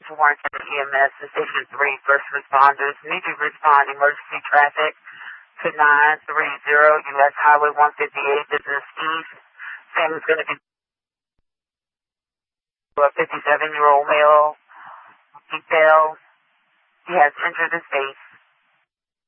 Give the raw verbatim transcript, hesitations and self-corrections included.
Warren County E M S to Station three, first responders. Need to respond emergency traffic to nine three zero U S Highway one fifty-eight, business east. Same is going to be a fifty-seven-year-old male. Detail. He has entered the state.